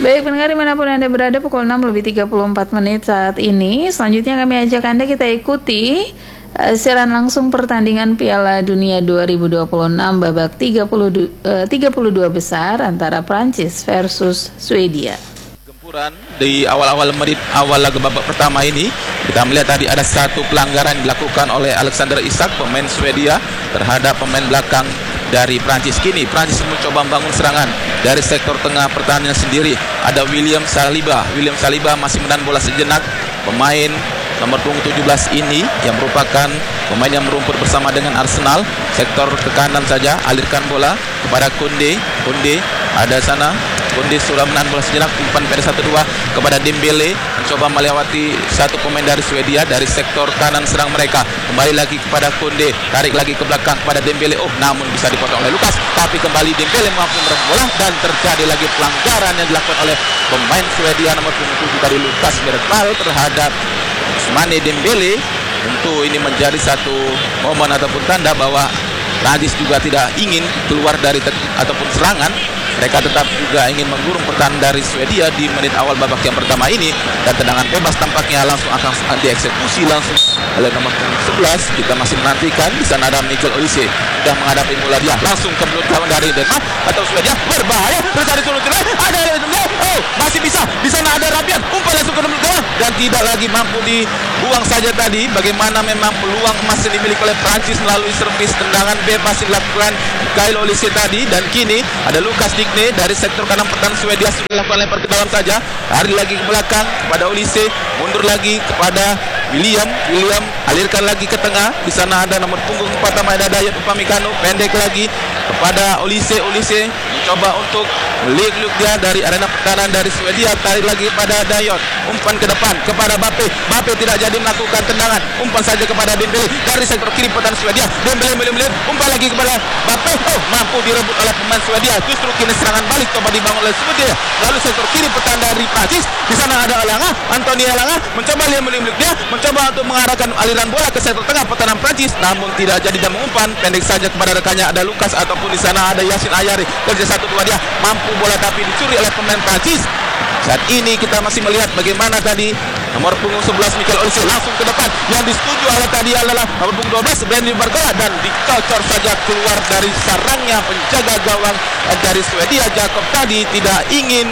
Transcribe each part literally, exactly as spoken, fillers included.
Baik pendengar dimanapun Anda berada, pukul enam lebih tiga puluh empat menit saat ini. Selanjutnya kami ajak Anda kita ikuti uh, siaran langsung pertandingan Piala Dunia dua ribu dua puluh enam babak tiga puluh, uh, tiga puluh dua besar antara Prancis versus Swedia. Gempuran di awal-awal menit awal laga babak pertama ini, kita melihat tadi ada satu pelanggaran dilakukan oleh Alexander Isak, pemain Swedia, terhadap pemain belakang dari Prancis. Kini Prancis mencoba membangun serangan dari sektor tengah pertahanan sendiri. Ada William Saliba. William Saliba masih menahan bola sejenak. Pemain nomor punggung tujuh belas ini yang merupakan pemain yang merumput bersama dengan Arsenal. Sektor ke kanan saja, alirkan bola kepada Koundé. Koundé ada sana. Koundé sudah menahan bola sejenak, umpan pada satu dua kepada Dembele, mencoba melewati satu pemain dari Swedia dari sektor kanan serang mereka. Kembali lagi kepada Koundé, tarik lagi ke belakang kepada Dembele. Oh, namun bisa dipotong oleh Lukas, tapi kembali Dembele mampu merebut bola dan terjadi lagi pelanggaran yang dilakukan oleh pemain Swedia nomor punggung tujuh dari Lukas Bergvall terhadap Ousmane Dembele. Tentu ini menjadi satu momen ataupun tanda bahwa Prancis juga tidak ingin keluar dari ataupun serangan. Mereka tetap juga ingin menggurung pertahanan dari Swedia di menit awal babak yang pertama ini, dan tendangan bebas tampaknya langsung akan dieksekusi langsung oleh nomor sebelas. Kita masih menantikan. Di sana ada Michael Olise sudah menghadapi bola, dia langsung ke mulut kawan dari Denmark atau Swedia, berbahaya terjadi solusi lain. Ada oh masih bisa. Di sana ada Rabiot, umpan langsung ke mulut kawan dan tidak lagi mampu dibuang saja tadi. Bagaimana memang peluang emas yang dimiliki oleh Prancis melalui servis tendangan bebas dilakukan Michael Olise tadi, dan kini ada Lucas Digne dari sektor kanan pertahanan Swedia sudah lakukan lempar ke dalam saja, lari lagi ke belakang kepada Olise, mundur lagi kepada William, William alirkan lagi ke tengah. Di sana ada nomor punggung empat namanya Dayot Upamecano, pendek lagi kepada Olise, Olise mencoba untuk meliuk-liuk dia dari arena pertahanan dari Swedia, tarik lagi kepada Dayot, umpan ke depan kepada Mbappe, Mbappe tidak jadi melakukan tendangan, umpan saja kepada Dembele dari sektor kiri pertahanan Swedia, Dembele meliuk-liuk, umpan lagi kepada Mbappe, oh mampu direbut oleh pemain Swedia. Justru kini serangan balik coba dibangun oleh Swedia, lalu sektor kiri pertahanan dari Prancis. Di sana ada Elanga, Anthony Elanga mencoba dia meliuk-liuk dia, mencoba untuk mengarahkan aliran bola ke sektor tengah pertahanan Prancis, namun tidak jadi dan mengumpan pendek saja kepada rekannya ada Lukas, ataupun di sana ada Yacine Ayari, kerja satu dua dia mampu bola tapi dicuri oleh pemain Prancis. Saat ini kita masih melihat bagaimana tadi nomor punggung sebelas Michael Olise langsung ke depan, yang disetujui oleh tadi adalah nomor punggung dua belas Benny Bergola, dan dicocor saja keluar dari sarangnya penjaga gawang dari Swedia. Jacob tadi tidak ingin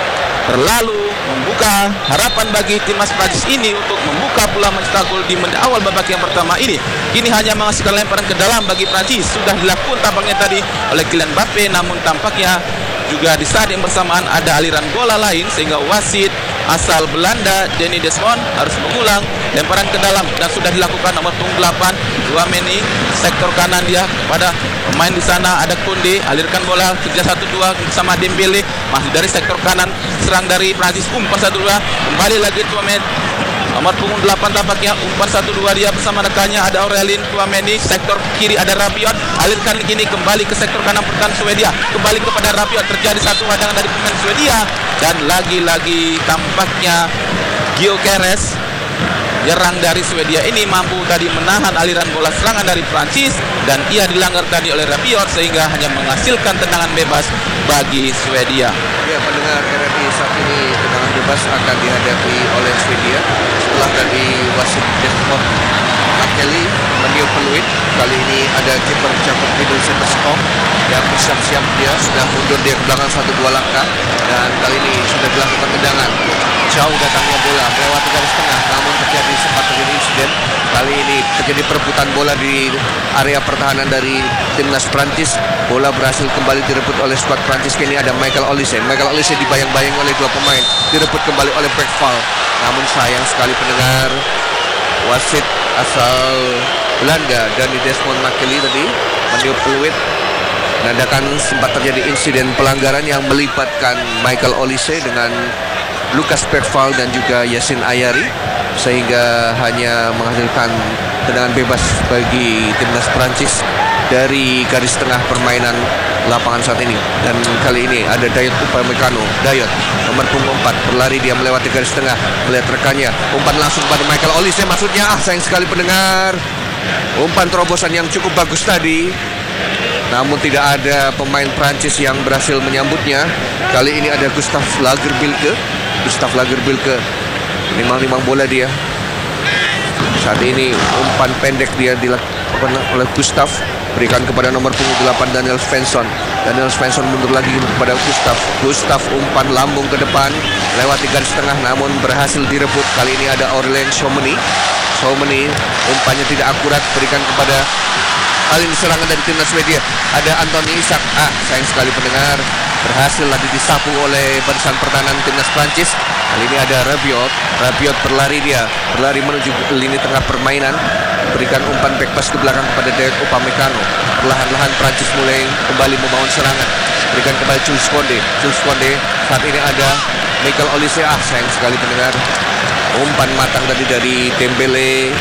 terlalu membuka harapan bagi timnas Prancis ini untuk membuka peluang mencetak gol di menit awal babak yang pertama ini. Kini hanya menghasilkan lemparan ke dalam bagi Prancis. Sudah dilakukan tampaknya tadi oleh Kylian Mbappe, namun tampaknya juga di saat yang bersamaan ada aliran bola lain sehingga wasit asal Belanda Danny Desmond harus mengulang lemparan ke dalam, dan sudah dilakukan nomor punggung delapan Tchouaméni, sektor kanan dia kepada pemain di sana ada Koundé, alirkan bola kerja satu dua bersama Dembele, masih dari sektor kanan serang dari Prancis, umpan satu dua kembali lagi Tchouaméni nomor punggung delapan tampaknya, umpan satu dua dia bersama rekannya ada Aurelien Tchouaméni, sektor kiri ada Rabiot, alirkan kini kembali ke sektor kanan pertahanan Swedia, kembali kepada Rabiot, terjadi satu hadangan dari pemain Swedia, dan lagi-lagi tampaknya Gyökeres nyerang dari Swedia ini mampu tadi menahan aliran bola serangan dari Prancis, dan ia dilanggar tadi oleh Rabiot sehingga hanya menghasilkan tendangan bebas bagi Swedia. Ya, pendengar R R I, saat ini tendangan bebas akan dihadapi oleh Swedia setelah tadi wasit Desmond Makeli meniup peluit. Kali ini ada kiper Jacob Riedel Setterskov yang bersiap-siap, dia sudah mundur dia ke belakang satu dua langkah, dan kali ini sudah dilakukan tendangan. Jauh datangnya bola melewati garis tengah, namun terjadi sempat terjadi insiden. Kali ini terjadi perebutan bola di area pertahanan dari timnas Prancis. Bola berhasil kembali direbut oleh skuad Prancis. Kini ada Michael Olise. Michael Olise dibayang-bayang oleh dua pemain, direbut kembali oleh Bergvall. Namun sayang sekali pendengar, wasit asal Belanda Danny Desmond Makeli tadi meniup peluit, menandakan sempat terjadi insiden pelanggaran yang melibatkan Michael Olise dengan Lucas Bergvall dan juga Yacine Ayari, sehingga hanya menghasilkan tendangan bebas bagi timnas Prancis dari garis tengah permainan lapangan saat ini. Dan kali ini ada Dayot Upamecano, Dayot nomor punggung empat berlari, dia melewati garis tengah melihat rekannya, umpan langsung pada Michael Olise, maksudnya ah sayang sekali pendengar, umpan terobosan yang cukup bagus tadi namun tidak ada pemain Prancis yang berhasil menyambutnya. Kali ini ada Gustav Lagerbilke. Gustav Lagerbilke nimang-nimang bola dia. Saat ini umpan pendek dia dilakukan oleh Gustav, berikan kepada nomor punggung delapan Daniel Svensson. Daniel Svensson mundur lagi kepada Gustav. Gustav umpan lambung ke depan, lewati garis tengah namun berhasil direbut. Kali ini ada Aurelien Tchouameni. Tchouameni umpannya tidak akurat, berikan kepada, kali ini serangan dari timnas Swedia. Ada Anthony Isak. Ah, sayang sekali pendengar, berhasil lagi disapu oleh barisan pertahanan timnas Prancis. Kali ini ada Rabiot. Rabiot berlari dia, berlari menuju lini tengah permainan, berikan umpan back pass ke belakang kepada Dayot Upamecano. Perlahan-lahan Prancis mulai kembali membangun serangan, berikan kepada Jules Koundé. Jules Koundé, saat ini ada Michael Olise. Ah, sayang sekali pendengar, umpan matang tadi dari Dembele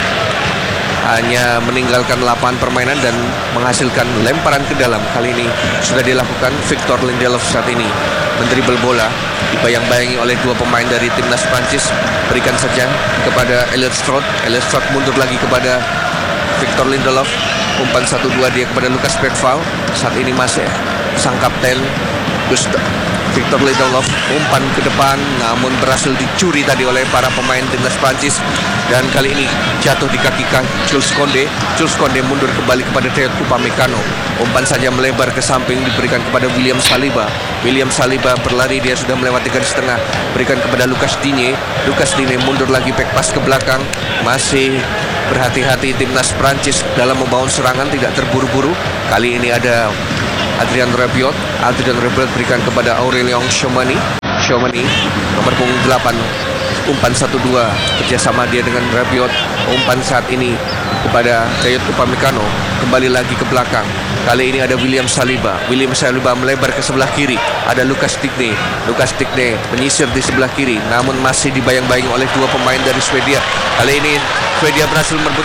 hanya meninggalkan lapangan permainan dan menghasilkan lemparan ke dalam. Kali ini sudah dilakukan Victor Lindelof saat ini mendribel bola, dibayang-bayangi oleh dua pemain dari timnas Prancis. Berikan saja kepada Elliot Stroud. Elliot Stroud mundur lagi kepada Victor Lindelof. Umpan satu dua dia kepada Lucas Bergvall. Saat ini masih sang kapten Gustav Victor Lindelof, umpan ke depan namun berhasil dicuri tadi oleh para pemain timnas Prancis, dan kali ini jatuh di kaki Jules Koundé. Jules Koundé mundur kembali kepada Dayot Upamecano. Umpan saja melebar ke samping, diberikan kepada William Saliba. William Saliba berlari, dia sudah melewati garis tengah, berikan kepada Lucas Digne. Lucas Digne mundur lagi, back pass ke belakang. Masih berhati-hati timnas Prancis dalam membangun serangan, tidak terburu-buru. Kali ini ada Adrien Rabiot. Adrien Rabiot berikan kepada Aurelien Tchouameni. Tchouameni nomor punggung delapan. Umpan satu dua kerjasama dia dengan Rabiot. Umpan saat ini kepada Dayot Upamecano, kembali lagi ke belakang. Kali ini ada William Saliba. William Saliba melebar ke sebelah kiri. Ada Lucas Digne. Lucas Digne menyisir di sebelah kiri, namun masih dibayang-bayangi oleh dua pemain dari Swedia. Kali ini Swedia berhasil merebut.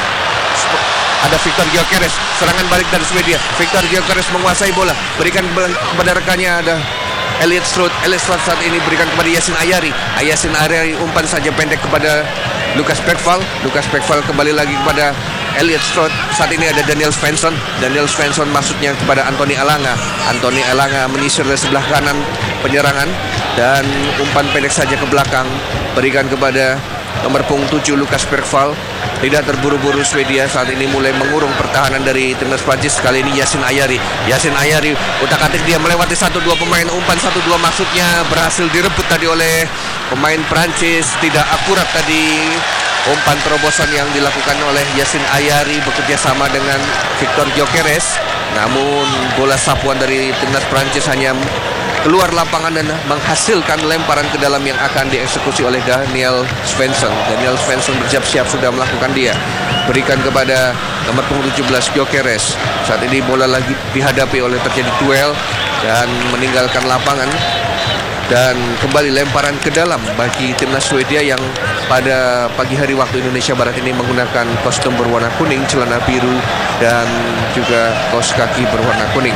Ada Victor Gyökeres, serangan balik dari Swedia. Victor Gyökeres menguasai bola, berikan kepada rekannya, ada Elliot Stroud. Elliot Stroud saat ini berikan kepada Yacine Ayari. Yacine Ayari umpan saja pendek kepada Lucas Bergvall. Lucas Bergvall kembali lagi kepada Elliot Stroud. Saat ini ada Daniel Svensson. Daniel Svensson maksudnya kepada Anthony Elanga. Anthony Elanga menyisir dari sebelah kanan penyerangan dan umpan pendek saja ke belakang, berikan kepada nomor punggung tujuh Lucas Bergvall. Tidak terburu-buru Swedia saat ini mulai mengurung pertahanan dari timnas Prancis. Kali ini Yacine Ayari. Yacine Ayari utak-atik dia melewati satu dua pemain. Umpan satu dua maksudnya berhasil direbut tadi oleh pemain Prancis. Tidak akurat tadi umpan terobosan yang dilakukan oleh Yacine Ayari bekerja sama dengan Victor Gyökeres. Namun bola sapuan dari timnas Prancis hanya keluar lapangan dan menghasilkan lemparan ke dalam yang akan dieksekusi oleh Daniel Svensson. Daniel Svensson bersiap-siap sudah melakukan dia. Berikan kepada nomor punggung tujuh belas Gyökeres. Saat ini bola lagi dihadapi oleh terjadi duel dan meninggalkan lapangan. Dan kembali lemparan ke dalam bagi timnas Swedia yang pada pagi hari waktu Indonesia Barat ini menggunakan kostum berwarna kuning, celana biru, dan juga kaos kaki berwarna kuning.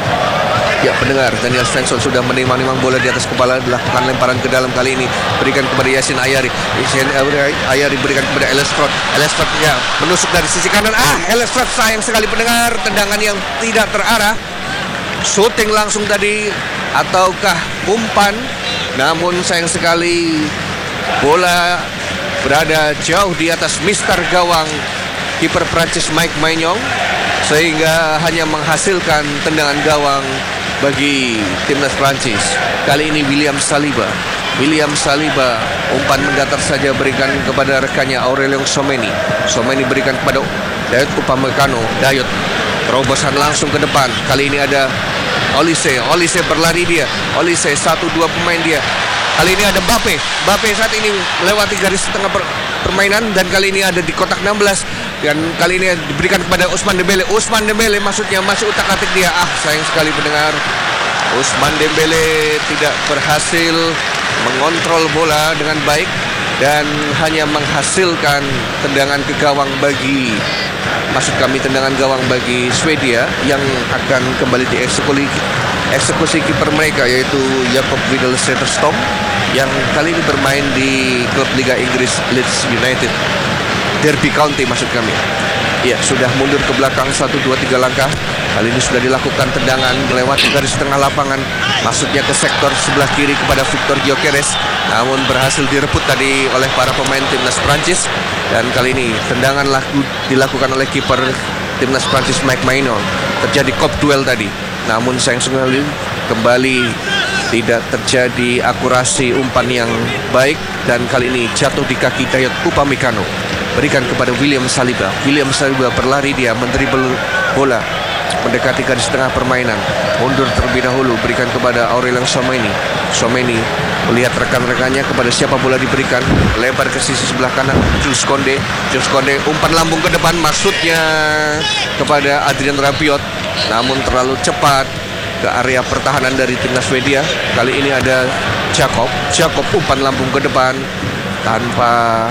Ya pendengar, Daniel Svensson sudah menimang-nimang bola di atas kepala, dilakukan lemparan ke dalam. Kali ini berikan kepada Yacine Ayari. Yacine Ayari berikan kepada Elliot Stroud. Elliot Stroud ya menusuk dari sisi kanan. Ah, Elliot Stroud sayang sekali pendengar, tendangan yang tidak terarah. Shooting langsung tadi ataukah umpan? Namun sayang sekali bola berada jauh di atas mister gawang kiper Prancis Mike Maignan, sehingga hanya menghasilkan tendangan gawang bagi timnas Prancis. Kali ini William Saliba. William Saliba umpan mendatar saja, berikan kepada rekannya Aurelien Tchouameni. Tchouameni berikan kepada Dayot Upamecano. Dayot terobosan langsung ke depan. Kali ini ada Olise. Olise berlari dia. Olise satu dua pemain dia. Kali ini ada Mbappe. Mbappe saat ini melewati garis tengah per permainan dan kali ini ada di kotak enam belas. Dan kali ini diberikan kepada Ousmane Dembele. Ousmane Dembele maksudnya masih utak-atik dia. Ah, sayang sekali pendengar, Ousmane Dembele tidak berhasil mengontrol bola dengan baik dan hanya menghasilkan tendangan ke gawang bagi, maksud kami tendangan gawang bagi Swedia yang akan kembali dieksekusi eksekusi kiper mereka, yaitu Jakob Widel Zetterstorm yang kali ini bermain di klub Liga Inggris Leeds United, Derby County maksud kami. Ya, sudah mundur ke belakang satu, dua, tiga langkah. Kali ini sudah dilakukan tendangan melewati garis tengah lapangan, maksudnya ke sektor sebelah kiri kepada Victor Gyökeres, namun berhasil direbut tadi oleh para pemain timnas Prancis. Dan kali ini tendangan laku, dilakukan oleh kiper timnas Prancis Mike Maignan. Terjadi kop duel tadi, namun sayang sekali kembali tidak terjadi akurasi umpan yang baik, dan kali ini jatuh di kaki Dayot Upamecano. Berikan kepada William Saliba. William Saliba berlari, dia mendribble bola mendekati garis tengah permainan, mundur terlebih dahulu, berikan kepada Aurelien Tchouameni. Tchouameni melihat rekan-rekannya kepada siapa bola diberikan, lebar ke sisi sebelah kanan, Jules Koundé. Jules Koundé umpan lambung ke depan, maksudnya kepada Adrien Rabiot, namun terlalu cepat ke area pertahanan dari timnas Swedia. Kali ini ada Jakob. Jakob umpan lambung ke depan tanpa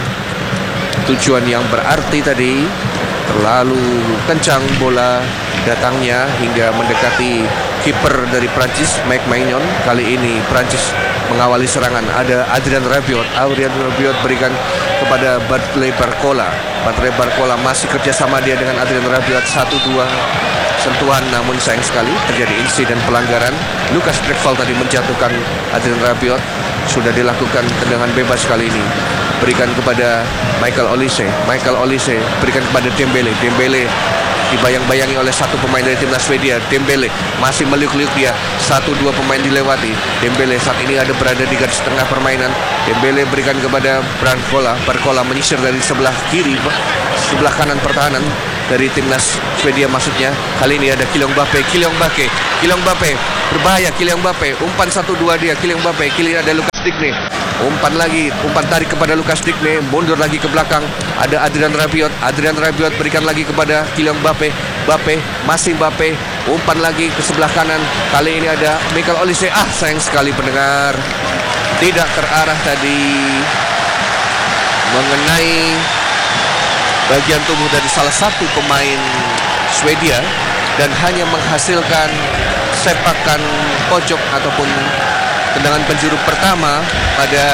tujuan yang berarti tadi, terlalu kencang bola datangnya hingga mendekati kiper dari Prancis Mike Maignan. Kali ini Prancis mengawali serangan, ada Adrien Rabiot. Adrien Rabiot berikan kepada Bartley Barcola. Bartley Barcola masih kerjasama dia dengan Adrien Rabiot, satu dua sentuhan, namun sayang sekali terjadi insiden pelanggaran. Lucas Dreckfall tadi menjatuhkan Adrien Rabiot. Sudah dilakukan tendangan bebas kali ini, berikan kepada Michael Olise. Michael Olise berikan kepada Dembele. Dembele dibayang-bayangi oleh satu pemain dari timnas Swedia. Dembele masih meliuk-liuk dia, satu dua pemain dilewati. Dembele saat ini ada berada di garis tengah permainan. Dembele berikan kepada Barcola. Barcola menyisir dari sebelah kiri, sebelah kanan pertahanan dari timnas Swedia maksudnya. Kali ini ada Kylian Mbappe. Kylian Mbappe Kylian Mbappe berbahaya. Kylian Mbappe umpan satu dua dia. Kylian Mbappe. Kili ada Lucas Digne. Umpan lagi, umpan tarik kepada Lucas Digne, mundur lagi ke belakang, ada Adrien Rabiot. Adrien Rabiot berikan lagi kepada Kylian Mbappe. Mbappe, masih Mbappe, umpan lagi ke sebelah kanan. Kali ini ada Michael Olise. Ah, sayang sekali pendengar, tidak terarah tadi, mengenai bagian tubuh dari salah satu pemain Swedia dan hanya menghasilkan sepakan pojok ataupun tendangan penjuru pertama pada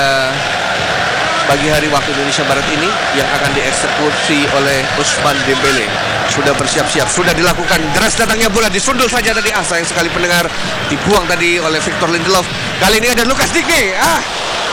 pagi hari waktu Indonesia Barat ini yang akan dieksekusi oleh Ousmane Dembele. Sudah bersiap-siap, sudah dilakukan. Deras datangnya bola, disundul saja tadi. Ah, sayang sekali pendengar, dibuang tadi oleh Victor Lindelof. Kali ini ada Lucas Digne. Ah,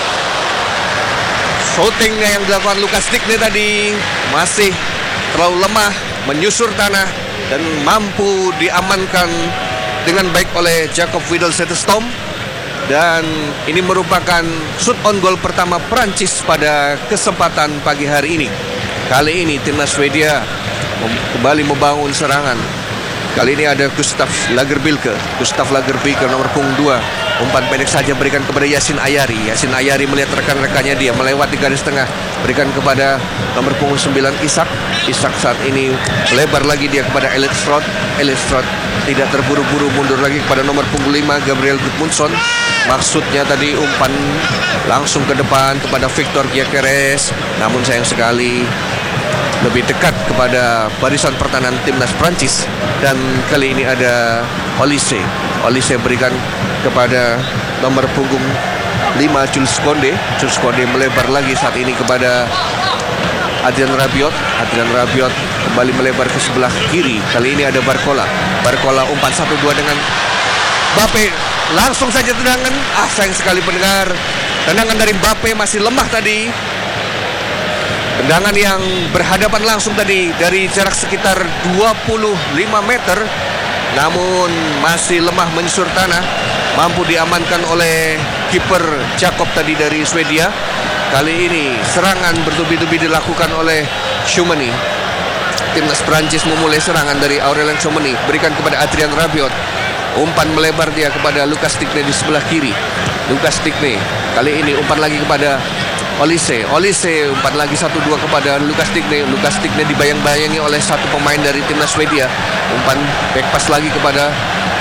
shootingnya yang dilakukan Lucas Digne tadi masih terlalu lemah, menyusur tanah dan mampu diamankan dengan baik oleh Jakob Widel Zetterstorm. Dan ini merupakan shoot on goal pertama Prancis pada kesempatan pagi hari ini. Kali ini timnas Swedia kembali membangun serangan. Kali ini ada Gustav Lagerbilke. Gustav Lagerbilke nomor punggung dua. Umpan pendek saja berikan kepada Yacine Ayari. Yacine Ayari melihat rekan-rekannya, dia melewati garis tengah, berikan kepada nomor punggung sembilan Isak. Isak saat ini lebar lagi dia kepada Elliot Stroud. Elliot Stroud tidak terburu-buru, mundur lagi kepada nomor punggung lima Gabriel Gudmundsson. Maksudnya tadi umpan langsung ke depan kepada Victor Gyökeres, namun sayang sekali lebih dekat kepada barisan pertahanan timnas Prancis. Dan kali ini ada Olise. Olise berikan kepada nomor punggung lima Jules Koundé. Jules Koundé melebar lagi saat ini kepada Adrien Rabiot. Adrien Rabiot kembali melebar ke sebelah kiri. Kali ini ada Barcola. Barcola umpan satu dua dengan Mbappe. Langsung saja tendangan. Ah, sayang sekali pendengar, tendangan dari Mbappe masih lemah tadi. Tendangan yang berhadapan langsung tadi dari jarak sekitar dua puluh lima meter, namun masih lemah menyusur tanah. Mampu diamankan oleh kiper Jakob tadi dari Swedia. Kali ini serangan bertubi-tubi dilakukan oleh Tchouameni. Timnas Prancis memulai serangan dari Aurelien Tchouameni, berikan kepada Adrien Rabiot. Umpan melebar dia kepada Lucas Digne di sebelah kiri. Lucas Digne kali ini umpan lagi kepada Olise. Olise umpan lagi satu dua kepada Lucas Digne. Lucas Digne dibayang-bayangi oleh satu pemain dari timnas Swedia. Umpan back pass lagi kepada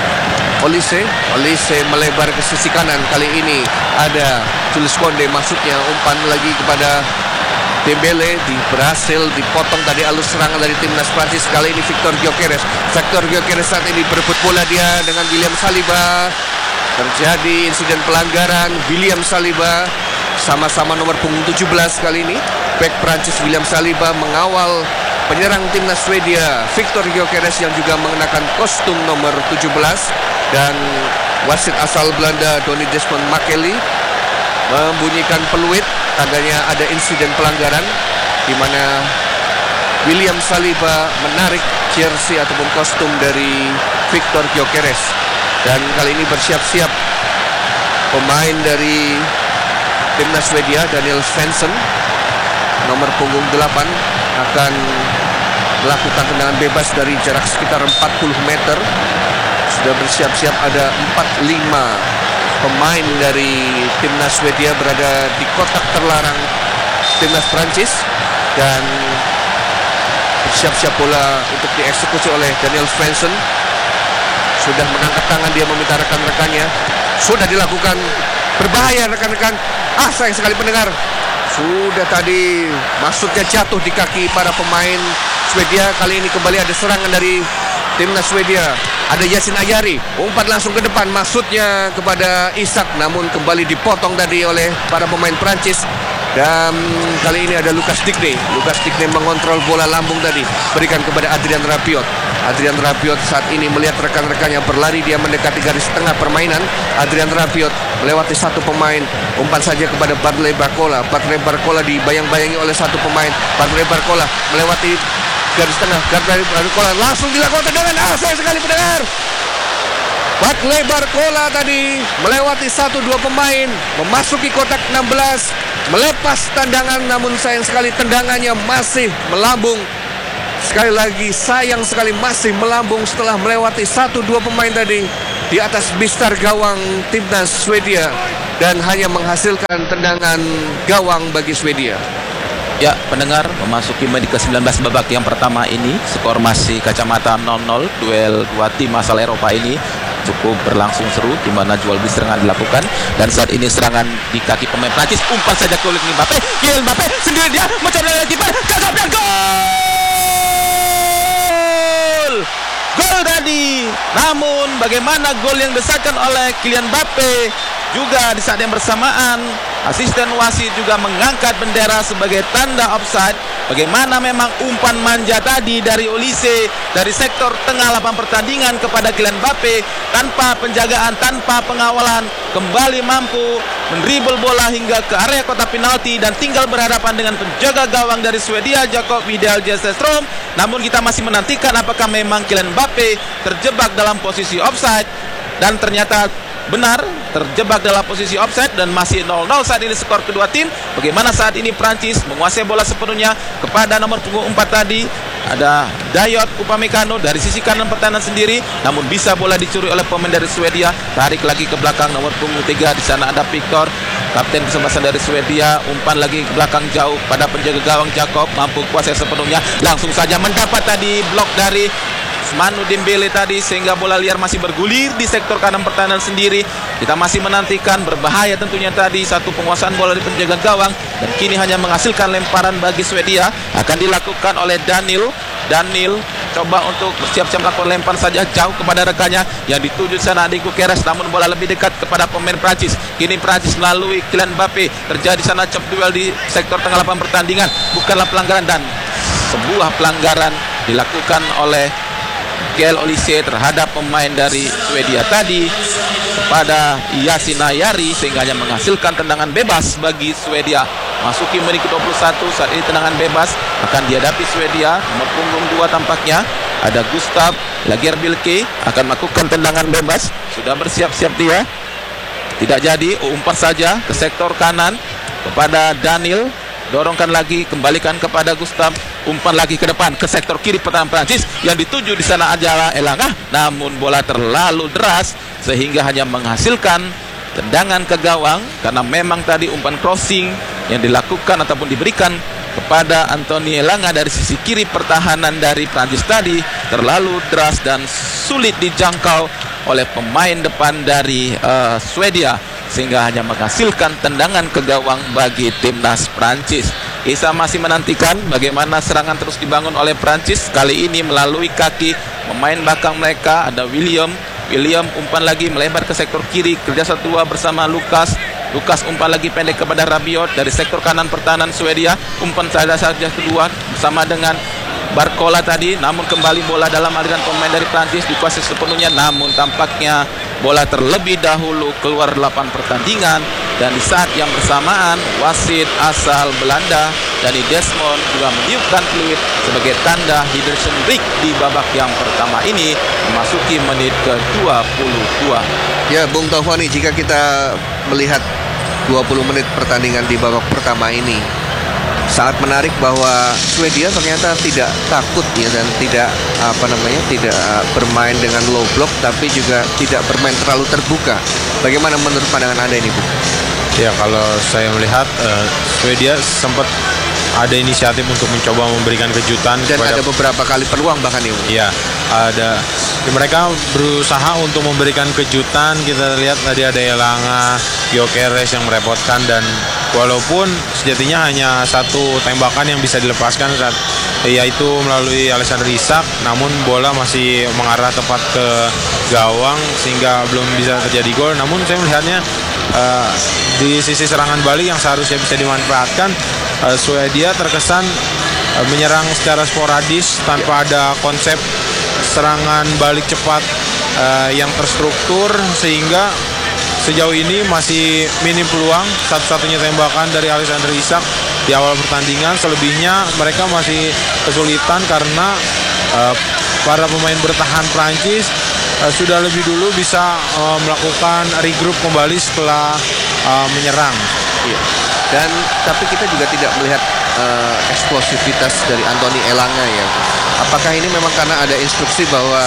Olise. Olise melebar ke sisi kanan. Kali ini ada Jules Koundé, maksudnya umpan lagi kepada Dembele. Di berhasil dipotong tadi alur serangan dari timnas Prancis. Kali ini Victor Gyökeres. Victor Gyökeres saat ini berebut bola dia dengan William Saliba. Terjadi insiden pelanggaran. William Saliba sama-sama nomor punggung tujuh belas kali ini. Back Prancis William Saliba mengawal penyerang timnas Swedia Viktor Gyökeres yang juga mengenakan kostum nomor tujuh belas, dan wasit asal Belanda Donny Desmond Makeli membunyikan peluit tandanya ada insiden pelanggaran di mana William Saliba menarik jersey ataupun kostum dari Viktor Gyökeres. Dan kali ini bersiap-siap pemain dari timnas Swedia Daniel Svensson nomor punggung delapan akan melakukan tendangan bebas dari jarak sekitar empat puluh meter. Sudah bersiap-siap ada empat lima pemain dari timnas Swedia berada di kotak terlarang timnas Prancis, dan bersiap-siap bola untuk dieksekusi oleh Daniel Svensson. Sudah mengangkat tangan, dia meminta rekan-rekannya. Sudah dilakukan, berbahaya rekan-rekan. Ah, sayang sekali pendengar. Sudah tadi maksudnya jatuh di kaki para pemain Swedia. Kali ini kembali ada serangan dari timnas Swedia. Ada Yasin Ayari, umpat langsung ke depan, maksudnya kepada Isak, namun kembali dipotong tadi oleh para pemain Prancis. Dan kali ini ada Lucas Digne. Lucas Digne mengontrol bola lambung tadi, berikan kepada Adrian Rabiot. Adrian Rabiot saat ini melihat rekan-rekannya berlari, dia mendekati garis tengah permainan. Adrian Rabiot melewati satu pemain, umpan saja kepada Bartley Barcola. Bartley Barcola dibayang-bayangi oleh satu pemain. Bartley Barcola melewati garis tengah, Bartley Barcola langsung dilakukan tendangan. Ah, sayang sekali pendengar. Bartley Barcola tadi melewati satu dua pemain, memasuki kotak enam belas, melepas tendangan, namun sayang sekali tendangannya masih melambung. Sekali lagi sayang sekali masih melambung setelah melewati satu dua pemain tadi di atas bistar gawang timnas Swedia, dan hanya menghasilkan tendangan gawang bagi Swedia. Ya, pendengar, memasuki menit ke sembilan belas babak yang pertama ini, skor masih kacamata nol nol. Duel dua tim asal Eropa ini cukup berlangsung seru, di mana jual beli serangan dilakukan, dan saat ini serangan di kaki pemain Prancis, umpan saja ke Kylian Mbappe. Kylian Mbappe sendiri, dia mencoba dari kiper, gagap dan gol! Gol tadi. Namun bagaimana gol yang disahkan oleh Kylian Mbappe? Juga di saat yang bersamaan asisten wasit juga mengangkat bendera sebagai tanda offside. Bagaimana memang umpan manja tadi dari Olise dari sektor tengah lapangan pertandingan kepada Kylian Mbappe tanpa penjagaan, tanpa pengawalan, kembali mampu mendribble bola hingga ke area kotak penalti dan tinggal berhadapan dengan penjaga gawang dari Swedia Jakob Widell Jesestrom. Namun kita masih menantikan apakah memang Kylian Mbappe terjebak dalam posisi offside, dan ternyata benar terjebak dalam posisi offside, dan masih nol nol saat ini skor kedua tim. Bagaimana saat ini Prancis menguasai bola sepenuhnya kepada nomor punggung empat tadi, ada Dayot Upamecano dari sisi kanan pertahanan sendiri, namun bisa bola dicuri oleh pemain dari Swedia. Tarik lagi ke belakang nomor punggung tiga, di sana ada Victor, kapten kesebelasan dari Swedia. Umpan lagi ke belakang jauh pada penjaga gawang Jakob, mampu kuasai sepenuhnya, langsung saja mendapat tadi blok dari Manu Dembele tadi, sehingga bola liar masih bergulir di sektor kanan pertahanan sendiri. Kita masih menantikan, berbahaya tentunya tadi satu penguasaan bola di penjaga gawang, dan kini hanya menghasilkan lemparan bagi Swedia. Akan dilakukan oleh Daniel. Daniel coba untuk bersiap-siap melakukan lempar saja jauh kepada rekannya yang dituju sana di Gyökeres, namun bola lebih dekat kepada pemain Prancis. Kini Prancis melalui Kylian Mbappe, terjadi sana chop duel di sektor tengah lapangan pertandingan. Bukanlah pelanggaran, dan sebuah pelanggaran dilakukan oleh Gael Olise terhadap pemain dari Swedia tadi kepada Yasin Ayari, sehingga hanya menghasilkan tendangan bebas bagi Swedia. Masuki menit ke dua puluh satu, saat ini tendangan bebas akan dihadapi Swedia. Nomor punggung dua tampaknya ada Gustav Lagerbielke akan melakukan tendangan bebas. Sudah bersiap-siap dia, tidak jadi, umpan saja ke sektor kanan kepada Daniel. Dorongkan lagi, kembalikan kepada Gustav, umpan lagi ke depan ke sektor kiri pertahanan Prancis yang dituju di sana adalah Elanga, namun bola terlalu deras sehingga hanya menghasilkan tendangan ke gawang, karena memang tadi umpan crossing yang dilakukan ataupun diberikan kepada Anthony Elanga dari sisi kiri pertahanan dari Prancis tadi terlalu deras dan sulit dijangkau oleh pemain depan dari uh, Swedia, sehingga hanya menghasilkan tendangan ke gawang bagi timnas Prancis. Kita masih menantikan bagaimana serangan terus dibangun oleh Prancis, kali ini melalui kaki pemain belakang mereka ada William. William umpan lagi melebar ke sektor kiri, kerja satu dua bersama Lucas. Lucas umpan lagi pendek kepada Rabiot dari sektor kanan pertahanan Swedia. Umpan saja saja kedua bersama dengan Barcola tadi, namun kembali bola dalam aliran pemain dari Prancis dikuasai sepenuhnya, namun tampaknya bola terlebih dahulu keluar delapan pertandingan. Dan di saat yang bersamaan wasit asal Belanda dari Desmond juga meniupkan peluit sebagai tanda Henderson break di babak yang pertama ini memasuki menit ke dua puluh dua. Ya, Bung Taufani, jika kita melihat dua puluh menit pertandingan di babak pertama ini, sangat menarik bahwa Swedia ternyata tidak takut ya, dan tidak apa namanya tidak bermain dengan low block, tapi juga tidak bermain terlalu terbuka. Bagaimana menurut pandangan Anda ini, Bu? Ya, kalau saya melihat uh, Swedia sempat ada inisiatif untuk mencoba memberikan kejutan dan kepada, ada beberapa kali peluang bahkan ini. Iya, ada mereka berusaha untuk memberikan kejutan. Kita lihat tadi ada Elanga, Gyökeres yang merepotkan, dan walaupun sejatinya hanya satu tembakan yang bisa dilepaskan saat, yaitu melalui Alexander Isak, namun bola masih mengarah tepat ke gawang sehingga belum bisa terjadi gol. Namun saya melihatnya uh, di sisi serangan balik yang seharusnya bisa dimanfaatkan, uh, Swedia terkesan uh, menyerang secara sporadis tanpa ada konsep serangan balik cepat uh, yang terstruktur, sehingga sejauh ini masih minim peluang. Satu-satunya tembakan dari Alexander Isak di awal pertandingan, selebihnya mereka masih kesulitan karena uh, para pemain bertahan Prancis uh, sudah lebih dulu bisa uh, melakukan regroup kembali setelah uh, menyerang. Iya. Dan tapi kita juga tidak melihat uh, eksplosivitas dari Anthony Elanga ya. Apakah ini memang karena ada instruksi bahwa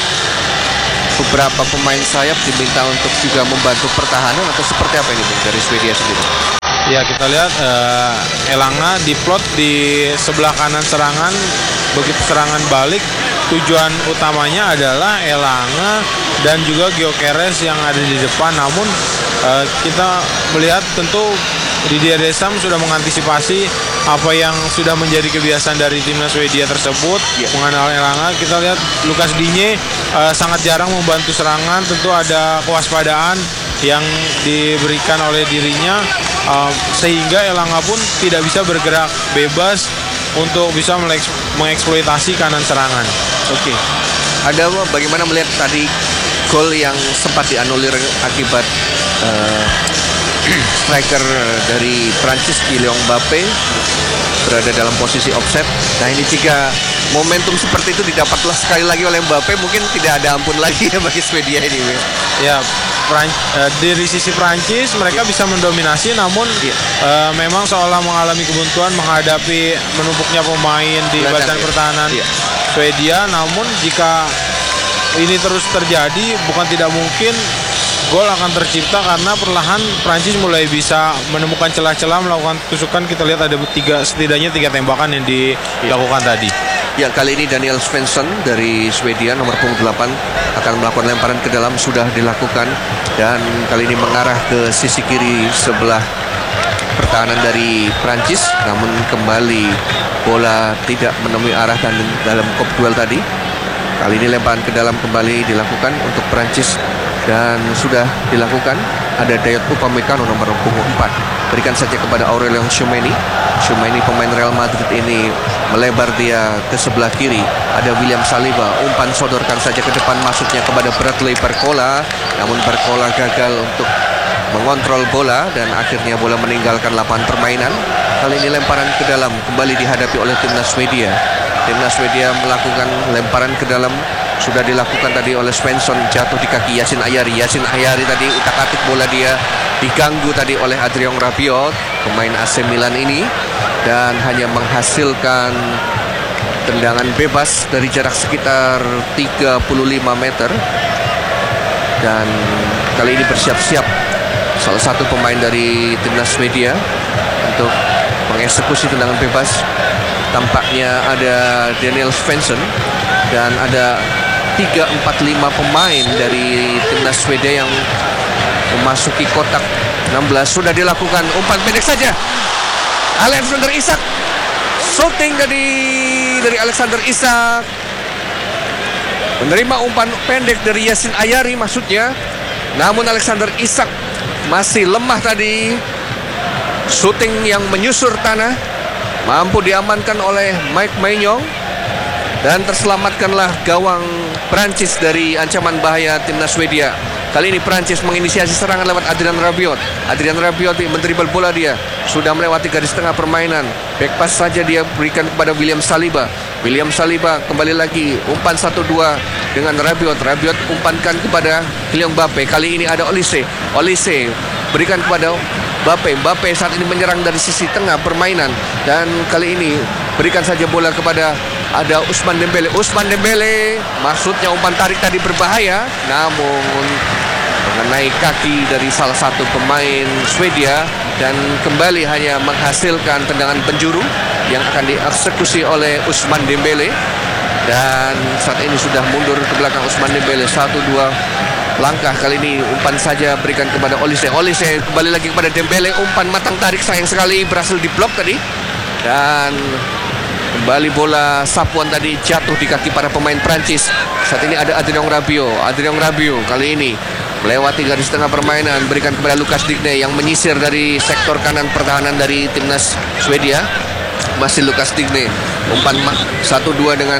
beberapa pemain sayap diminta untuk juga membantu pertahanan, atau seperti apa ini, Bung, dari Swedia sendiri? Ya, kita lihat uh, Elanga diplot di sebelah kanan serangan. Begitu serangan balik, tujuan utamanya adalah Elanga dan juga Gyökeres yang ada di depan. Namun uh, kita melihat tentu Didier Deschamps sudah mengantisipasi apa yang sudah menjadi kebiasaan dari timnas Swedia tersebut, ya. Mengenal Elanga, kita lihat Lucas Digne uh, sangat jarang membantu serangan. Tentu ada kewaspadaan yang diberikan oleh dirinya, uh, sehingga Elanga pun tidak bisa bergerak bebas untuk bisa mengeksploitasi kanan serangan. Oke. Ada bagaimana melihat tadi gol yang sempat dianulir akibat uh, striker dari Prancis, Kylian Mbappe, berada dalam posisi offset. Nah, ini jika momentum seperti itu didapatlah sekali lagi oleh Mbappe, mungkin tidak ada ampun lagi ya bagi Swedia ini. Ya, Pran- uh, dari sisi Prancis mereka bisa mendominasi, namun ya. uh, memang seolah mengalami kebuntuan menghadapi menumpuknya pemain di barisan ya. pertahanan ya. Swedia. Namun jika ini terus terjadi, bukan tidak mungkin gol akan tercipta karena perlahan Prancis mulai bisa menemukan celah-celah melakukan tusukan. Kita lihat ada tiga, setidaknya tiga tembakan yang dilakukan ya. tadi. Ya, kali ini Daniel Svensson dari Swedia nomor punggung delapan akan melakukan lemparan ke dalam, sudah dilakukan, dan kali ini mengarah ke sisi kiri sebelah pertahanan dari Prancis. Namun kembali bola tidak menemui arah dan dalam kop duel tadi. Kali ini lemparan ke dalam kembali dilakukan untuk Prancis dan sudah dilakukan. Ada Dayot Upamecano nomor punggung empat, berikan saja kepada Aurelien Tchouameni. Tchouameni pemain Real Madrid ini melebar dia ke sebelah kiri. Ada William Saliba, umpan sodorkan saja ke depan, masuknya kepada Bradley Barcola. Namun Barcola gagal untuk mengontrol bola dan akhirnya bola meninggalkan lapangan permainan. Kali ini lemparan ke dalam kembali dihadapi oleh timnas Swedia. Timnas Swedia melakukan lemparan ke dalam, sudah dilakukan tadi oleh Svensson, jatuh di kaki Yacine Ayari. Yacine Ayari tadi utak-atik bola dia diganggu tadi oleh Adrien Rabiot, pemain A C Milan ini, dan hanya menghasilkan tendangan bebas dari jarak sekitar tiga puluh lima meter. Dan kali ini bersiap-siap salah satu pemain dari timnas Swedia untuk mengeksekusi tendangan bebas. Tampaknya ada Daniel Svensson dan ada tiga, empat, lima pemain dari timnas Swedia yang memasuki kotak enam belas. Sudah dilakukan umpan pendek saja. Alexander Isak, shooting dari dari Alexander Isak, menerima umpan pendek dari Yacine Ayari maksudnya. Namun Alexander Isak masih lemah tadi. Shooting yang menyusur tanah, mampu diamankan oleh Mike Maignan. Dan terselamatkanlah gawang Prancis dari ancaman bahaya timnas Swedia. Kali ini Prancis menginisiasi serangan lewat Adrien Rabiot. Adrien Rabiot mendribble bola, dia sudah melewati garis tengah permainan. Back pass saja dia berikan kepada William Saliba. William Saliba kembali lagi umpan satu dua dengan Rabiot. Rabiot umpankan kepada Kylian Mbappe. Kali ini ada Olise. Olise berikan kepada Mbappe. Mbappe saat ini menyerang dari sisi tengah permainan. Dan kali ini berikan saja bola kepada ada Ousmane Dembele. Ousmane Dembele, maksudnya umpan tarik tadi berbahaya, namun mengenai kaki dari salah satu pemain Swedia dan kembali hanya menghasilkan tendangan penjuru yang akan dieksekusi oleh Ousmane Dembele. Dan saat ini sudah mundur ke belakang Ousmane Dembele, satu dua langkah. Kali ini umpan saja berikan kepada Olise. Olise kembali lagi kepada Dembele, umpan matang tarik, sayang sekali berhasil diblok tadi. Dan kembali bola sapuan tadi jatuh di kaki para pemain Prancis. Saat ini ada Adrien Rabiot. Adrien Rabiot kali ini melewati garis tengah permainan, berikan kepada Lucas Digne yang menyisir dari sektor kanan pertahanan dari timnas Swedia. Masih Lucas Digne, umpan satu dua dengan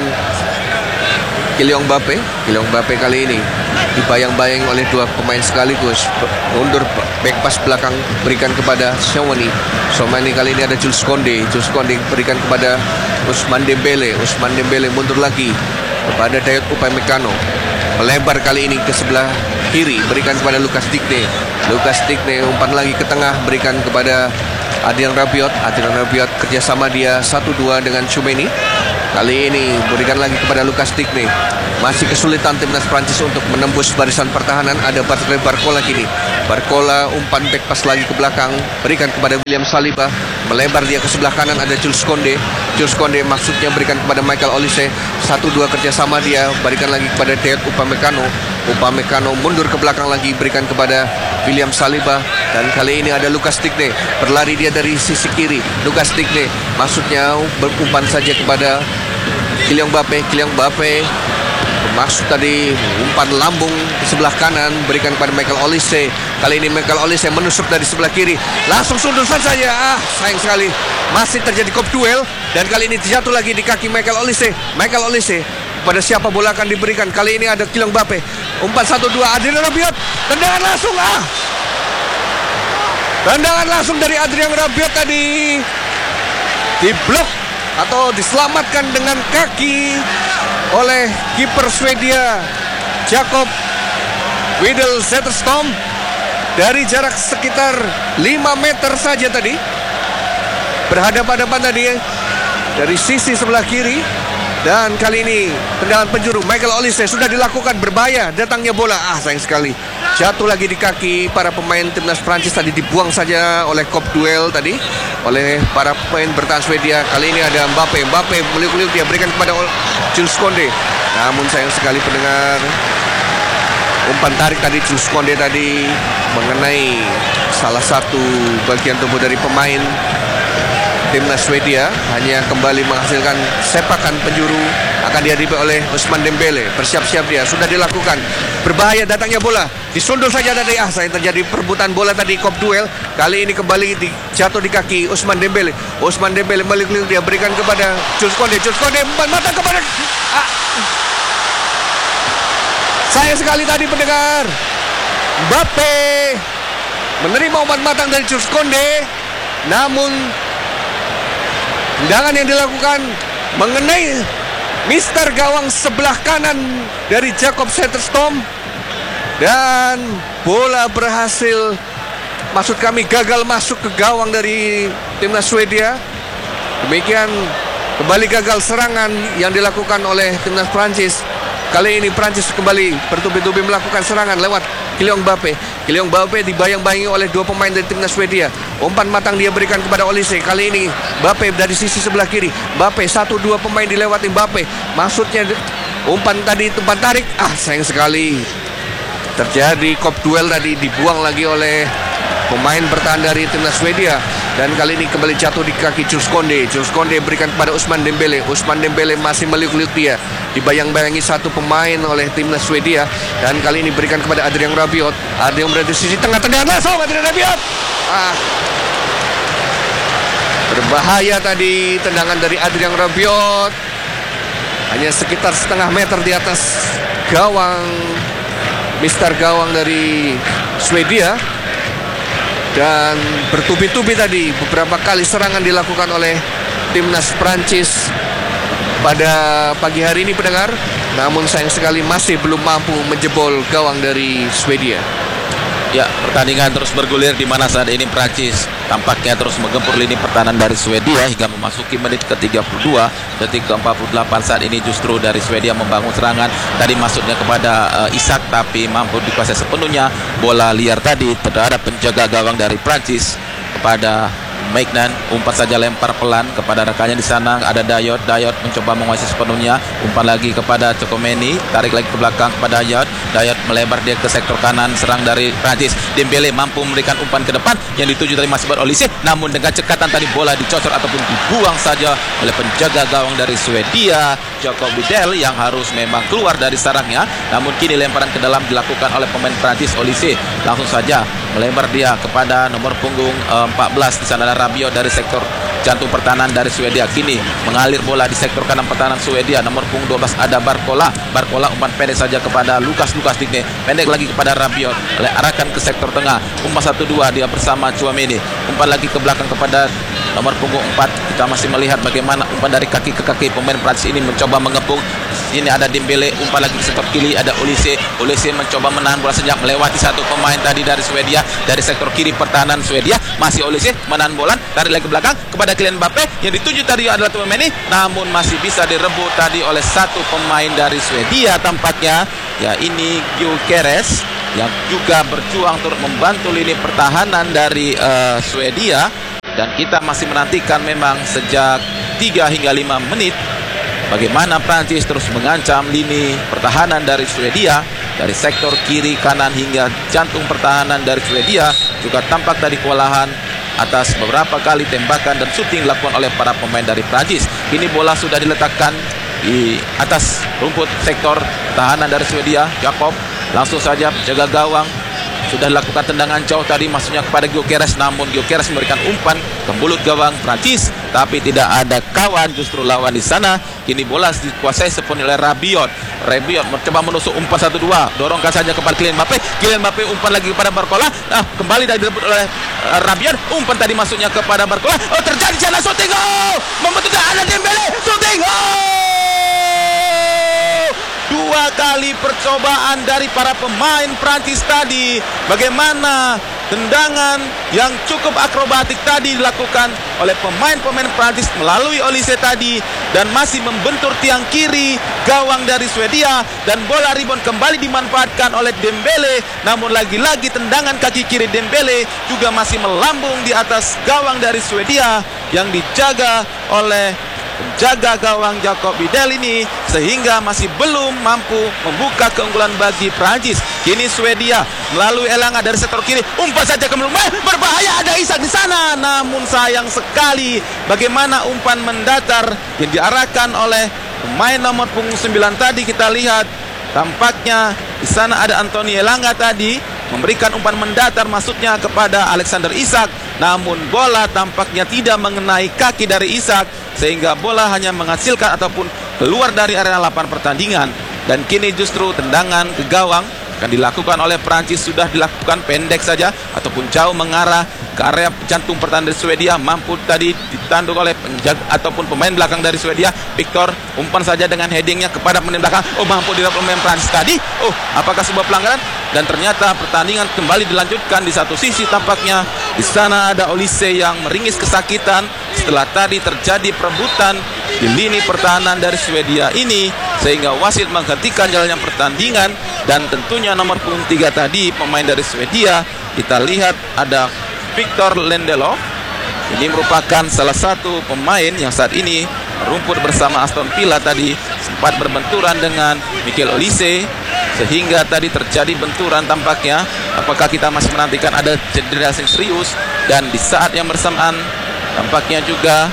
Kylian Mbappe. Kylian Mbappe kali ini dibayang-bayang oleh dua pemain sekaligus. Mundur back pass belakang berikan kepada Tchouaméni. Tchouaméni kali ini ada Jules Koundé. Jules Koundé berikan kepada Ousmane Dembele. Ousmane Dembele mundur lagi kepada Dayot Upamecano. Melebar kali ini ke sebelah kiri, berikan kepada Lucas Digne. Lucas Digne umpan lagi ke tengah, berikan kepada Adrien Rabiot. Adrien Rabiot kerjasama dia satu dua dengan Tchouaméni. Kali ini berikan lagi kepada Lucas Digne. Masih kesulitan timnas Prancis untuk menembus barisan pertahanan. Ada Barclay Barcola kini. Barcola umpan back pass lagi ke belakang, berikan kepada William Saliba. Melebar dia ke sebelah kanan, ada Jules Koundé. Jules Koundé maksudnya berikan kepada Michael Olise. Satu dua kerjasama dia, berikan lagi kepada Dayot Upamecano. Upamecano mundur ke belakang lagi, berikan kepada William Saliba. Dan kali ini ada Lucas Digne. Berlari dia dari sisi kiri. Lucas Digne maksudnya berumpan saja kepada Kylian Mbappe. Kylian Mbappe maksud tadi umpan lambung di sebelah kanan, berikan kepada Michael Olise. Kali ini Michael Olise menusuk dari sebelah kiri, langsung sundusan saja. Ah, sayang sekali, masih terjadi kop duel. Dan kali ini jatuh lagi di kaki Michael Olise. Michael Olise, pada siapa bola akan diberikan? Kali ini ada Kylian Mbappe. Umpan satu dua, Adrien Rabiot, tendangan langsung. Ah, tendangan langsung dari Adrien Rabiot tadi diblok atau diselamatkan dengan kaki oleh kiper Swedia Jakob Widel Zetterstrom dari jarak sekitar lima meter saja tadi. Berhadapan-hadapan tadi dari sisi sebelah kiri. Dan kali ini tendangan penjuru Michael Olise sudah dilakukan, berbahaya datangnya bola. Ah, sayang sekali, jatuh lagi di kaki para pemain timnas Prancis tadi, dibuang saja oleh kop duel tadi oleh para pemain bertahan Swedia. Kali ini ada Mbappe. Mbappe meliuk-liuk, dia berikan kepada Jules Koundé. Namun sayang sekali pendengar, umpan tarik tadi Jules Koundé tadi mengenai salah satu bagian tubuh dari pemain timnas Swedia, hanya kembali menghasilkan sepakan penjuru. Akan dihadapi oleh Ousmane Dembele. Bersiap-siap dia, sudah dilakukan. Berbahaya datangnya bola, disundul saja tadi. Ah, saya terjadi perebutan bola tadi, kop duel. Kali ini kembali di, jatuh di kaki Ousmane Dembele. Ousmane Dembele meliuk-liuk, dia berikan kepada Jules Koundé. Jules Koundé umpan mata kepada ah. Sayang sekali tadi pendengar, Mbappe menerima umpan matang dari Jules Koundé, namun tendangan yang dilakukan mengenai mister gawang sebelah kanan dari Jakob Zetterstrom. Dan bola berhasil, maksud kami gagal masuk ke gawang dari timnas Swedia. Demikian kembali gagal serangan yang dilakukan oleh timnas Prancis. Kali ini Prancis kembali bertubi-tubi melakukan serangan lewat Kylian Mbappe. Kylian Mbappe dibayang-bayangi oleh dua pemain dari timnas Swedia. Umpan matang dia berikan kepada Olise. Kali ini Mbappe dari sisi sebelah kiri. Mbappe satu dua pemain dilewati Mbappe. Maksudnya umpan tadi umpan tarik. Ah, sayang sekali, terjadi kop duel tadi, dibuang lagi oleh pemain bertahan dari timnas Swedia. Dan kali ini kembali jatuh di kaki Jules Koundé. Jules Koundé berikan kepada Ousmane Dembele. Ousmane Dembele masih meliuk-liuk dia, dibayang-bayangi satu pemain oleh timnas Swedia. Dan kali ini berikan kepada Adrien Rabiot. Adrien berada di sisi tengah, tendangan langsung Adrien Rabiot. Ah, berbahaya tadi tendangan dari Adrien Rabiot. hanya sekitar setengah meter di atas gawang Mister Gawang dari Swedia. Dan bertubi-tubi tadi beberapa kali serangan dilakukan oleh timnas Prancis pada pagi hari ini pendengar, namun sayang sekali masih belum mampu menjebol gawang dari Swedia. Ya, pertandingan terus bergulir di mana saat ini Prancis tampaknya terus menggempur lini pertahanan dari Swedia hingga memasuki menit ke tiga puluh dua, detik ke empat puluh delapan. Saat ini justru dari Swedia membangun serangan. Tadi masuknya kepada uh, Isak, tapi mampu dikuasai sepenuhnya bola liar tadi terhadap penjaga gawang dari Prancis kepada Maignan. Umpan saja lempar pelan kepada rekannya di sana, ada Dayot. Dayot mencoba menguasai sepenuhnya, umpan lagi kepada Cokomeni, tarik lagi ke belakang kepada Dayot. Dayot melebar dia ke sektor kanan, serang dari Prancis. Dembele mampu memberikan umpan ke depan yang dituju dari masih Olise, namun dengan cekatan tadi bola dicocor ataupun dibuang saja oleh penjaga gawang dari Swedia, Jacob Bidel, yang harus memang keluar dari sarangnya. Namun kini lemparan ke dalam dilakukan oleh pemain Prancis, Olise langsung saja melebar dia kepada nomor punggung uh, empat belas. Di sana ada Rabiot dari sektor jantung pertahanan dari Swedia. Kini mengalir bola di sektor kanan pertahanan Swedia, nomor punggung dua belas ada Barcola. Barcola umpan pendek saja kepada Lukas Lukas Digne, pendek lagi kepada Rabiot, arahkan ke sektor tengah, umpan satu dua dia bersama Chouameni, umpan lagi ke belakang kepada nomor punggung empat. Kita masih melihat bagaimana umpan dari kaki ke kaki pemain Prancis ini mencoba mengepung. Ini ada Dembele, umpan lagi ke sektor kiri, ada Olise. Olise mencoba menahan bola sejak melewati satu pemain tadi dari Swedia. Dari sektor kiri pertahanan Swedia masih Olise menahan bola, tarik lagi ke belakang kepada Kylian Mbappe, yang dituju tadi adalah Chouameni, namun masih bisa direbut tadi oleh satu pemain dari Swedia tampaknya. Ya, ini Gyökeres yang juga berjuang turut membantu lini pertahanan dari uh, Swedia. Dan kita masih menantikan memang sejak tiga hingga lima menit bagaimana Prancis terus mengancam lini pertahanan dari Swedia. Dari sektor kiri, kanan hingga jantung pertahanan dari Swedia juga tampak tadi kewalahan atas beberapa kali tembakan dan syuting dilakukan oleh para pemain dari Prancis. Kini bola sudah diletakkan di atas rumput sektor pertahanan dari Swedia. Jacob langsung saja jaga gawang, sudah dilakukan tendangan jauh tadi masuknya kepada Gyökeres, namun Gyökeres memberikan umpan ke mulut gawang Prancis, tapi tidak ada kawan justru lawan di sana. Kini bola dikuasai sepenuhnya oleh Rabiot. Rabiot mencoba menusuk, umpan satu dua, dorongkan saja kepada Kylian Mbappe. Kylian Mbappe umpan lagi kepada Barcola. Nah, kembali dari direbut oleh uh, Rabiot. Umpan tadi masuknya kepada Barcola. Oh, terjadi sana shooting gol. Membentukkan ada Dembele, shooting gol. Dua kali percobaan dari para pemain Prancis tadi. Bagaimana tendangan yang cukup akrobatik tadi dilakukan oleh pemain-pemain Prancis melalui Olise tadi, dan masih membentur tiang kiri gawang dari Swedia, dan bola rebound kembali dimanfaatkan oleh Dembele. Namun lagi-lagi tendangan kaki kiri Dembele juga masih melambung di atas gawang dari Swedia yang dijaga oleh penjaga gawang Jacob Bidel ini, sehingga masih belum mampu membuka keunggulan bagi Prancis. Kini Swedia melalui Elanga dari sektor kiri, umpan saja ke belakang, berbahaya, ada Isak di sana. Namun sayang sekali bagaimana umpan mendatar yang diarahkan oleh pemain nomor punggung sembilan tadi. Kita lihat tampaknya di sana ada Anthony Elanga tadi memberikan umpan mendatar masuknya kepada Alexander Isak, namun bola tampaknya tidak mengenai kaki dari Isak, sehingga bola hanya menghasilkan ataupun keluar dari area lapangan pertandingan. Dan kini justru tendangan ke gawang akan dilakukan oleh Prancis, sudah dilakukan pendek saja ataupun jauh mengarah ke area jantung pertahanan dari Swedia. Mampu tadi ditanduk oleh penjaga ataupun pemain belakang dari Swedia, Victor. Umpan saja dengan headingnya kepada pemain belakang. Oh, mampu didapat pemain Prancis tadi. Oh, apakah sebuah pelanggaran? Dan ternyata pertandingan kembali dilanjutkan. Di satu sisi tampaknya di sana ada Olise yang meringis kesakitan setelah tadi terjadi perebutan di lini pertahanan dari Swedia ini, sehingga wasit menghentikan jalannya pertandingan. Dan tentunya nomor punggung tiga tadi pemain dari Swedia, kita lihat ada Victor Lindelof. Ini merupakan salah satu pemain yang saat ini rumput bersama Aston Villa tadi, sempat berbenturan dengan Michael Olise, sehingga tadi terjadi benturan tampaknya. Apakah kita masih menantikan ada cedera yang serius? Dan di saat yang bersamaan tampaknya juga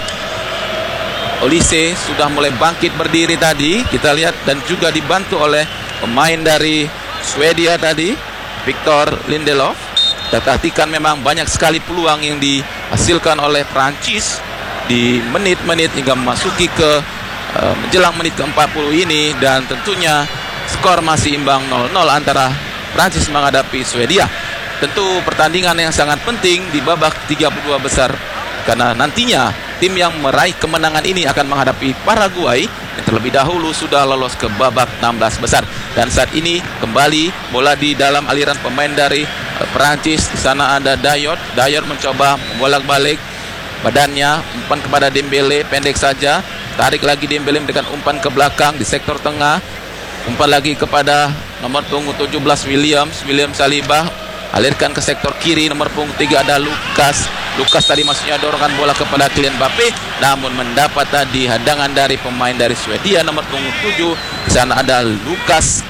Olise sudah mulai bangkit berdiri tadi, kita lihat, dan juga dibantu oleh pemain dari Swedia tadi, Victor Lindelof. Kita perhatikan memang banyak sekali peluang yang dihasilkan oleh Prancis di menit-menit hingga memasuki ke uh, menjelang menit ke empat puluh ini, dan tentunya skor masih imbang nol nol antara Prancis menghadapi Swedia. Tentu pertandingan yang sangat penting di babak tiga puluh dua besar, karena nantinya tim yang meraih kemenangan ini akan menghadapi Paraguay yang terlebih dahulu sudah lolos ke babak enam belas besar. Dan saat ini kembali bola di dalam aliran pemain dari uh, Prancis. Di sana ada Dayot. Dayot mencoba membolak-balik badannya, umpan kepada Dembele, pendek saja. Tarik lagi Dembele dengan umpan ke belakang di sektor tengah. Umpan lagi kepada nomor punggung tujuh belas Williams. Williams Saliba alirkan ke sektor kiri, nomor punggung tiga ada Lukas. Lukas tadi maksudnya dorongan bola kepada Kylian Mbappe, namun mendapat tadi hadangan dari pemain dari Swedia nomor punggung tujuh. Di sana ada Lukas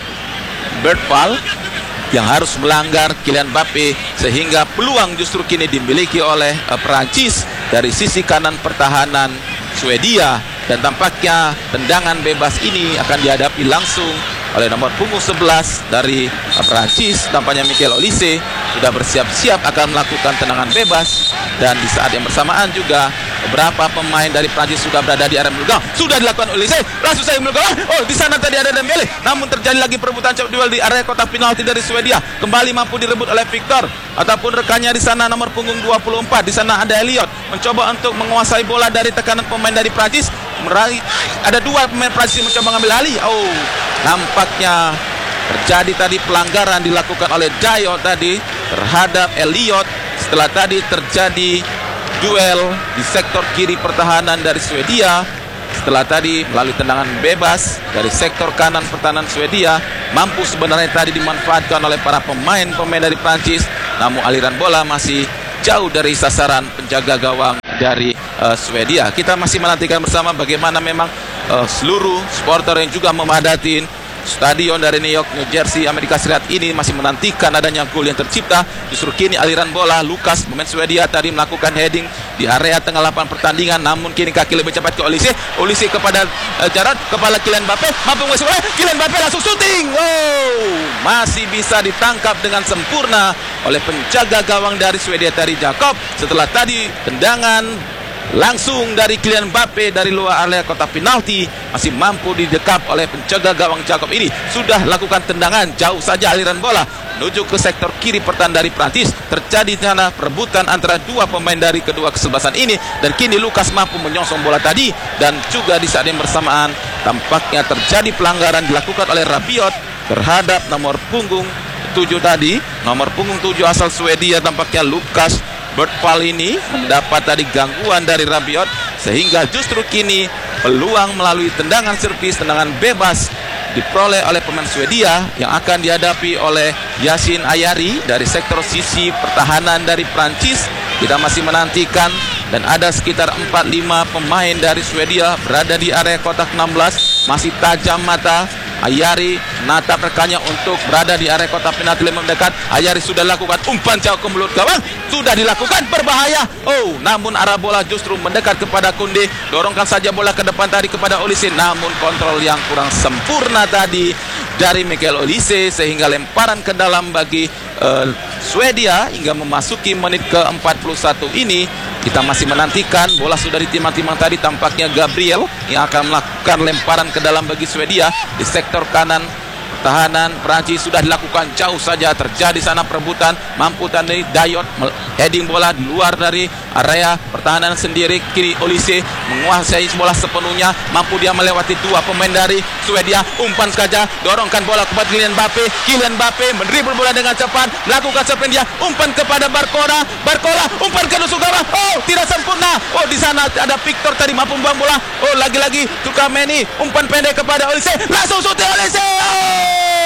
Bergvall yang harus melanggar Kylian Mbappe, sehingga peluang justru kini dimiliki oleh uh, Prancis dari sisi kanan pertahanan Swedia. Dan tampaknya tendangan bebas ini akan dihadapi langsung oleh nomor punggung sebelas dari uh, Prancis. Tampaknya Michael Olise sudah bersiap-siap akan melakukan tendangan bebas, dan di saat yang bersamaan juga beberapa pemain dari Prancis sudah berada di area menuju gawang. Sudah dilakukan Olise, langsung saya menuju gawang. Oh, di sana tadi ada Dembele, namun terjadi lagi perebutan cepat duel di area kotak penalti dari Swedia. Kembali mampu direbut oleh Victor ataupun rekannya di sana nomor punggung dua puluh empat. Di sana ada Elliot mencoba untuk menguasai bola dari tekanan pemain dari Prancis. Meraih, ada dua pemain Prancis yang mencoba mengambil alih. Oh, nampaknya terjadi tadi pelanggaran dilakukan oleh Dayot tadi terhadap Elliot setelah tadi terjadi duel di sektor kiri pertahanan dari Swedia. Setelah tadi melalui tendangan bebas dari sektor kanan pertahanan Swedia, mampu sebenarnya tadi dimanfaatkan oleh para pemain-pemain dari Prancis, namun aliran bola masih jauh dari sasaran penjaga gawang dari uh, Swedia. Kita masih menantikan bersama bagaimana memang uh, seluruh supporter yang juga memadati stadion dari New York, New Jersey, Amerika Serikat ini masih menantikan adanya gol yang tercipta. Justru kini aliran bola, Lukas pemain Swedia tadi melakukan heading di area tengah lapangan pertandingan, namun kini kaki lebih cepat ke Olise. Olise kepada uh, Jarot, kepala Kylian Mbappe, mampu menguasai bola. Kylian Mbappe langsung syuting. Oh, masih bisa ditangkap dengan sempurna oleh penjaga gawang dari Swedia tadi, Jakob. Setelah tadi tendangan langsung dari Kylian Mbappe dari luar area kotak penalti, masih mampu didekap oleh penjaga gawang Jakob ini. Sudah lakukan tendangan jauh saja aliran bola menuju ke sektor kiri pertahanan dari Prancis. Terjadi di sana perebutan antara dua pemain dari kedua kesebelasan ini, dan kini Lukas mampu menyongsong bola tadi. Dan juga di saat yang bersamaan tampaknya terjadi pelanggaran dilakukan oleh Rabiot terhadap nomor punggung tujuh tadi, nomor punggung tujuh asal Swedia, tampaknya Lukas Bergvall ini mendapat tadi gangguan dari Rabiot, sehingga justru kini peluang melalui tendangan servis, tendangan bebas diperoleh oleh pemain Swedia yang akan dihadapi oleh Yasin Ayari dari sektor sisi pertahanan dari Prancis. Kita masih menantikan, dan ada sekitar empat lima pemain dari Swedia berada di area kotak enam belas. Masih tajam mata Ayari menatap rekannya untuk berada di area kotak penalti lebih mendekat. Ayari sudah lakukan umpan jauh ke mulut gawang, sudah dilakukan, berbahaya. Oh, namun arah bola justru mendekat kepada Kunde. Dorongkan saja bola ke depan tadi kepada Olise, namun kontrol yang kurang sempurna tadi dari Michael Olise, sehingga lemparan ke dalam bagi uh, Swedia hingga memasuki menit ke empat puluh satu ini. Kita masih menantikan, bola sudah ditimang-timang tadi, tampaknya Gabriel yang akan melakukan lemparan ke dalam bagi Swedia di sektor kanan pertahanan Prancis. Sudah dilakukan jauh saja, terjadi sana perebutan, mampu tadi Dayot heading bola di luar dari area pertahanan sendiri. Kiri Olise menguasai bola sepenuhnya, mampu dia melewati dua pemain dari Swedia. Umpan saja, dorongkan bola kepada Kylian Mbappe. Kylian Mbappe mendribble bola dengan cepat, melakukan sprint dia, umpan kepada Barcola. Barcola umpan ke nusuk gawang. Oh, tidak sempurna. Oh, di sana ada Victor tadi mampu membuang bola. Oh, lagi-lagi Tukameni umpan pendek kepada Olise, langsung syuting Olise. Oh,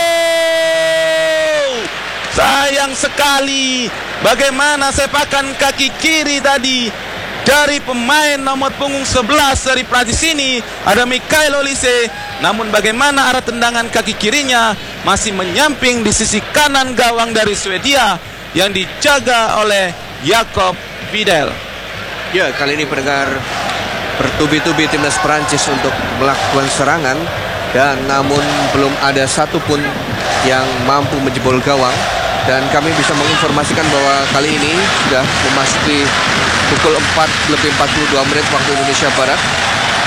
sayang sekali bagaimana sepakan kaki kiri tadi dari pemain nomor punggung sebelas dari Prancis ini, ada Michael Olise. Namun bagaimana arah tendangan kaki kirinya masih menyamping di sisi kanan gawang dari Swedia yang dijaga oleh Jakob Fidel. Ya, kali ini pendengar, bertubi-tubi timnas Prancis untuk melakukan serangan, dan namun belum ada satupun yang mampu menjebol gawang. Dan kami bisa menginformasikan bahwa kali ini sudah memasuki pukul empat lebih empat puluh dua menit waktu Indonesia Barat.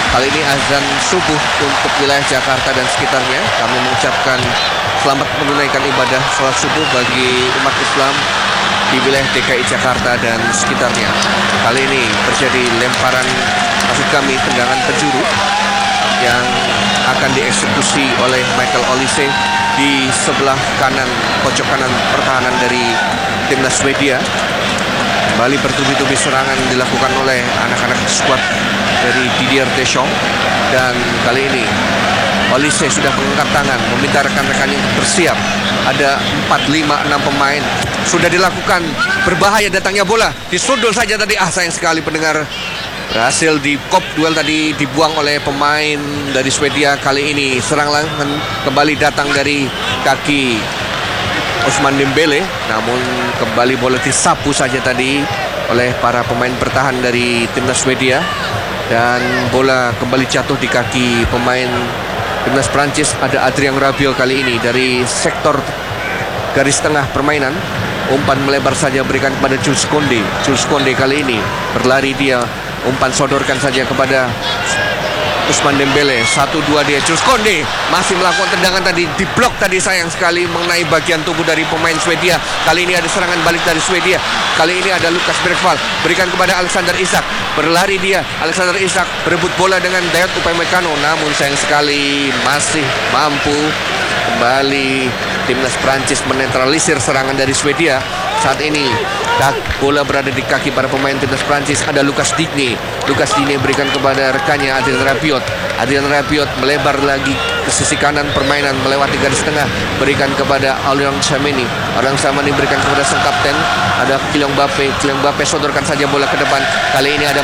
Kali ini azan subuh untuk wilayah Jakarta dan sekitarnya. Kami mengucapkan selamat menunaikan ibadah sholat subuh bagi umat Islam di wilayah D K I Jakarta dan sekitarnya. Kali ini terjadi lemparan, maksud kami tendangan penjuru yang akan dieksekusi oleh Michael Olise di sebelah kanan, pojok kanan pertahanan dari timnas Swedia. Kembali bertubi-tubi serangan dilakukan oleh anak-anak skuad dari Didier Deschamps, dan kali ini Olise sudah mengangkat tangan meminta rekan-rekannya untuk bersiap. Ada empat, lima, enam pemain. Sudah dilakukan, berbahaya datangnya bola. Disundul saja tadi, ah sayang sekali pendengar. Berhasil di kop duel tadi dibuang oleh pemain dari Swedia. Kali ini serangan kembali datang dari kaki Ousmane Dembele, namun kembali bola disapu saja tadi oleh para pemain bertahan dari timnas Swedia, dan bola kembali jatuh di kaki pemain timnas Prancis. Ada Adrien Rabiot kali ini dari sektor garis tengah permainan. Umpan melebar saja berikan kepada Jules Koundé. Jules Koundé kali ini berlari dia, umpan sodorkan saja kepada Ousmane Dembele. Satu dua dia, Jules Koundé masih melakukan tendangan tadi, diblok tadi sayang sekali mengenai bagian tubuh dari pemain Swedia. Kali ini ada serangan balik dari Swedia. Kali ini ada Lukas Bergvall, berikan kepada Alexander Isak. Berlari dia, Alexander Isak berebut bola dengan Dayot Upamecano, namun sayang sekali masih mampu kembali timnas Prancis menetralisir serangan dari Swedia. Saat ini bola berada di kaki para pemain timnas Prancis. Ada Lucas Digne. Lucas Digne berikan kepada rekannya Adrien Rabiot. Adrien Rabiot melebar lagi ke sisi kanan permainan melewati garis tengah, berikan kepada Aurélien Tchouameni. Aurélien Tchouameni berikan kepada sang kapten, ada Kylian Mbappé. Kylian Mbappé sodorkan saja bola ke depan. Kali ini ada